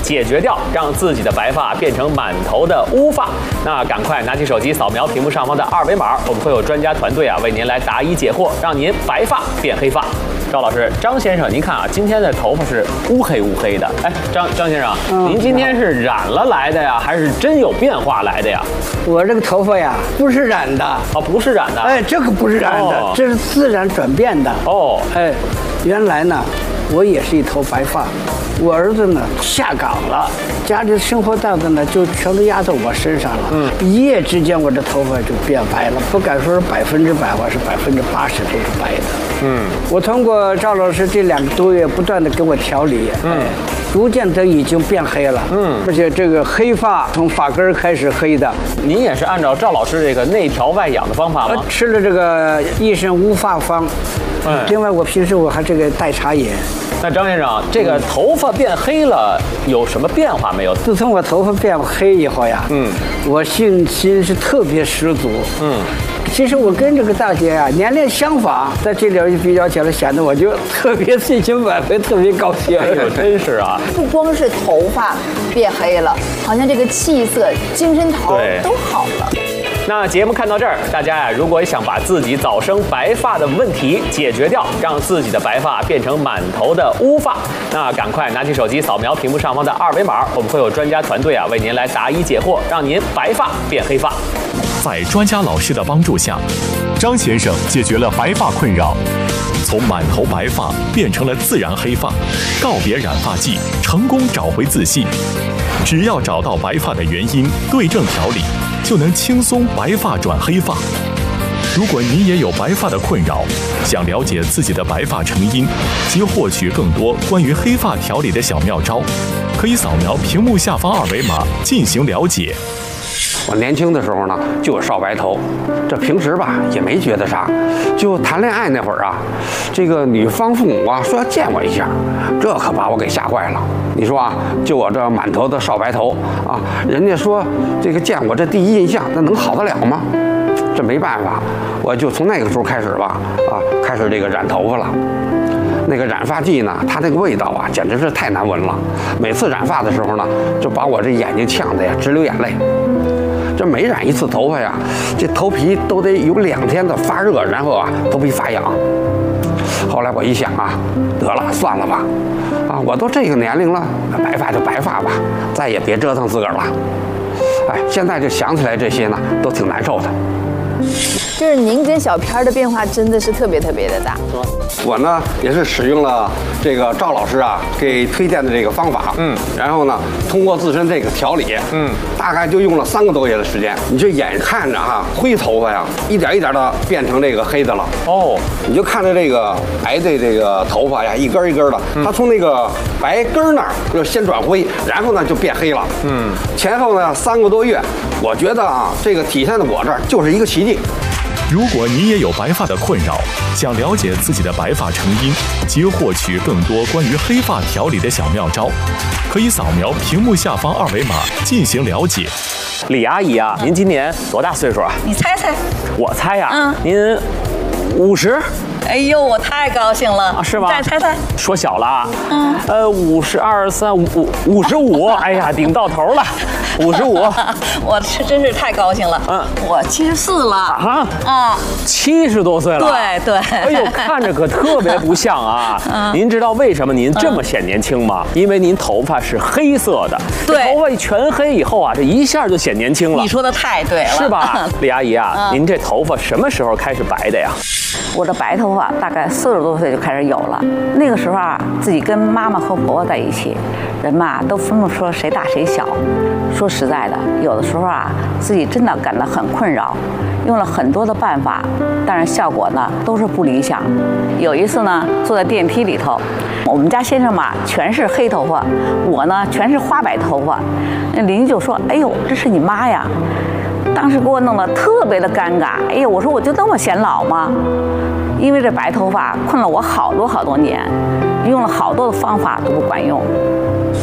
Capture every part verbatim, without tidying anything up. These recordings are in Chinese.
解决掉让自己的白发变成满头的乌发。那赶快拿起手机扫描屏幕上方的二维码，我们会有专家团队啊为您来答疑解惑，让您白发变黑发。赵老师，张先生，您看啊，今天的头发是乌黑乌黑的。哎，张张先生，嗯、您今天是染了来的呀，还是真有变化来的呀？ 我这个头发呀，不是染的。 哦，不是染的。 哎，这个不是染的，哦、这是自然转变的。 哦， 哎，原来呢，我也是一头白发。我儿子呢下岗了，家里的生活担子呢就全都压在我身上了。嗯，一夜之间我这头发就变白了，不敢说是百分之百，我是百分之八十都是白的。嗯，我通过赵老师这两个多月不断的给我调理，嗯，哎、逐渐的已经变黑了。嗯，而且这个黑发从发根开始黑的。 您也是按照赵老师这个内调外养的方法吗？ 吃了这个益生乌发方。嗯，另外我平时我还这个代茶饮。 那张先生，这个头发变黑了有什么变化没有？ 自从我头发变黑以后呀，嗯，我信心是特别十足。嗯，其实我跟这个大姐啊年龄相仿，在这点一比较起来，显得我就特别信心满分，特别高兴。 哎呦，真是啊！ 不光是头发变黑了，好像这个气色、精神头都好了。 那节目看到这儿，大家呀，如果想把自己早生白发的问题解决掉，让自己的白发变成满头的乌发，那赶快拿起手机扫描屏幕上方的二维码，我们会有专家团队啊为您来答疑解惑，让您白发变黑发。 在专家老师的帮助下，张先生解决了白发困扰，从满头白发变成了自然黑发，告别染发剂，成功找回自信。只要找到白发的原因，对症调理，就能轻松白发转黑发。如果你也有白发的困扰，想了解自己的白发成因及获取更多关于黑发调理的小妙招，可以扫描屏幕下方二维码进行了解。 我年轻的时候呢，就有少白头，这平时吧也没觉得啥，就谈恋爱那会儿啊，这个女方父母啊说要见我一下，这可把我给吓坏了。你说啊，就我这满头的少白头啊，人家说这个见我这第一印象，那能好得了吗？这没办法，我就从那个时候开始吧，啊，开始这个染头发了。那个染发剂呢，它那个味道啊，简直是太难闻了。每次染发的时候呢，就把我这眼睛呛得呀直流眼泪。这每染一次头发呀，这头皮都得有两天的发热，然后啊头皮发痒。后来我一想啊，得了，算了吧，啊，我都这个年龄了，白发就白发吧，再也别折腾自个儿了。哎，现在就想起来这些呢，都挺难受的。 就是您跟小片的变化真的是特别特别的大。 我呢也是使用了这个赵老师啊给推荐的这个方法，嗯，然后呢通过自身这个调理，嗯，大概就用了三个多月的时间，你就眼看着哈灰头发呀一点一点的变成这个黑的了。哦，你就看着这个白的这个头发呀一根一根的，它从那个白根那儿就先转灰，然后呢就变黑了。嗯，前后呢三个多月，我觉得啊这个体现在我这儿就是一个奇迹。 如果你也有白发的困扰，想了解自己的白发成因及获取更多关于黑发调理的小妙招，可以扫描屏幕下方二维码进行了解。 李阿姨啊，您今年多大岁数啊？ 你猜猜。 我猜呀、啊， 嗯， 您五十。 哎呦，我太高兴了啊！是吗？ 再猜猜， 说小了啊，嗯，呃，五十二三五五五十五，哎呀，顶到头了，五十五， 我是真是太高兴了。嗯，我七十四了啊啊，七十多岁了。 对对。 哎呦，看着可特别不像啊。嗯，您知道为什么您这么显年轻吗？因为您头发是黑色的， 对， 头发全黑以后啊，这一下就显年轻了。 你说的太对了， 是吧？李阿姨啊，您这头发什么时候开始白的呀？ 我的白头发大概四十多岁就开始有了，那个时候啊，自己跟妈妈和婆婆在一起，人嘛都分不说谁大谁小。说实在的，有的时候啊，自己真的感到很困扰，用了很多的办法，但是效果呢都是不理想。有一次呢，坐在电梯里头，我们家先生嘛全是黑头发，我呢全是花白头发，那邻居就说：“哎呦，这是你妈呀！”当时给我弄得特别的尴尬。哎呀，我说我就那么显老吗？因为这白头发困了我好多好多年，用了好多的方法都不管用。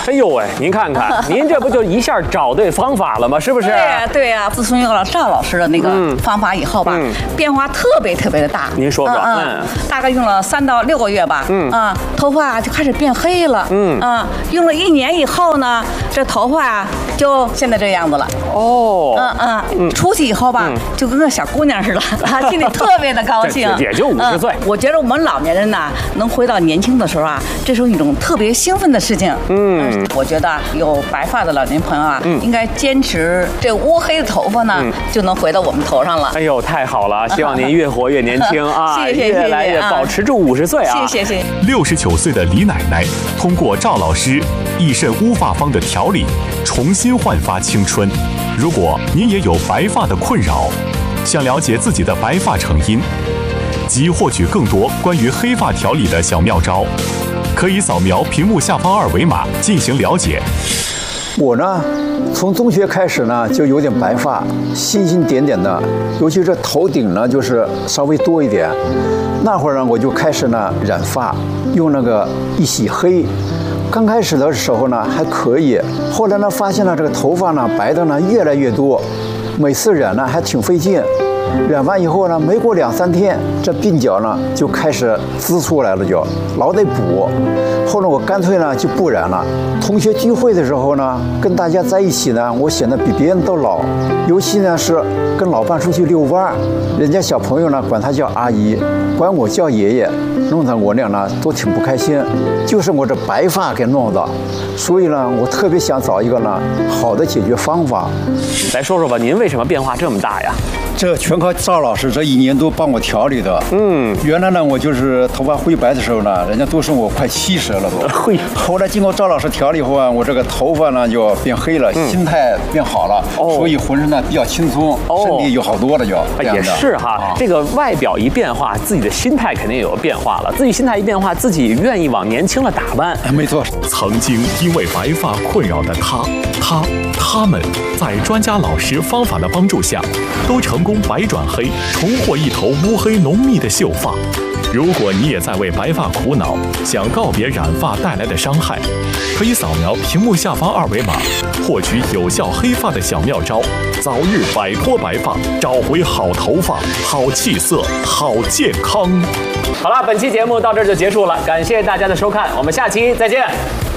哎呦喂，您看看，您这不就一下找对方法了吗？是不是？ 对呀，对呀。自从有了赵老师的那个方法以后吧， 嗯、 变化特别特别的大。 您说说， 嗯，嗯大概用了三到六个月吧，嗯啊，头发就开始变黑了，嗯啊，用了一年以后呢，这头发啊就现在这样子了。 哦， 嗯嗯，出去以后吧，就跟个小姑娘似的，心里特别的高兴。 也就五十岁。 我觉得我们老年人呐，能回到年轻的时候啊，这是一种特别兴奋的事情。嗯，我觉得有白发的老年朋友啊，应该坚持这乌黑的头发呢，就能回到我们头上了。 哎呦，太好了！希望您越活越年轻啊， 谢谢， 越来越保持住五十岁啊！ 谢谢谢谢。 六十九岁的李奶奶通过赵老师益肾乌发方的调理，重新焕发青春。如果您也有白发的困扰，想了解自己的白发成因，及获取更多关于黑发调理的小妙招，可以扫描屏幕下方二维码进行了解。 我呢，从中学开始呢，就有点白发，星星点点的，尤其是头顶呢，就是稍微多一点。那会儿呢，我就开始呢染发，用那个一洗黑。刚开始的时候呢还可以，后来呢发现了这个头发呢白的呢越来越多，每次染呢还挺费劲。染完以后呢，没过两三天，这鬓角呢就开始滋出来了，就老得补。后来我干脆呢就不染了。同学聚会的时候呢，跟大家在一起呢，我显得比别人都老。尤其呢是跟老伴出去遛弯，人家小朋友呢管他叫阿姨，管我叫爷爷，弄得我俩呢都挺不开心。就是我这白发给弄的，所以呢，我特别想找一个呢好的解决方法。 来说说吧，您为什么变化这么大呀？ 这全靠赵老师这一年多帮我调理的。嗯，原来呢，我就是头发灰白的时候呢，人家都说我快七十了都。 会。 后来经过赵老师调理以后啊，我这个头发呢就变黑了，嗯、心态变好了，哦、所以浑身呢比较轻松，哦、身体有好多了就。 也是哈，啊、这个外表一变化，自己的心态肯定也有变化了。自己心态一变化，自己愿意往年轻了打扮。 没错。 曾经因为白发困扰的他、他、他们，在专家老师方法的帮助下，都成功白转黑，重获一头乌黑浓密的秀发。如果你也在为白发苦恼，想告别染发带来的伤害，可以扫描屏幕下方二维码，获取有效黑发的小妙招，早日摆脱白发，找回好头发、好气色、好健康。 好了，本期节目到这儿就结束了，感谢大家的收看，我们下期再见。